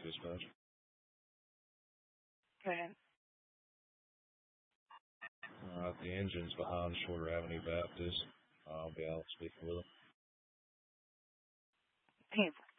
Dispatch. Good. The engine's behind Shorter Avenue Baptist. I'll be out speaking with them. He's